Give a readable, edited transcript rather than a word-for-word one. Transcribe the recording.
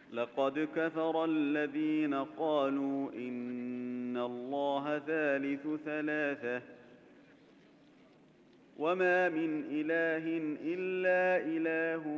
لقد كفر الذين قالوا إن الله ثالث ثلاثة وما من إله إلا إله